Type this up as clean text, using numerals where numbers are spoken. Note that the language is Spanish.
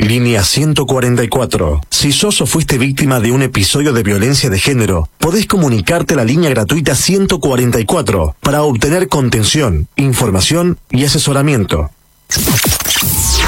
Línea 144. Si sos o fuiste víctima de un episodio de violencia de género, podés comunicarte a la línea gratuita 144 para obtener contención, información y asesoramiento.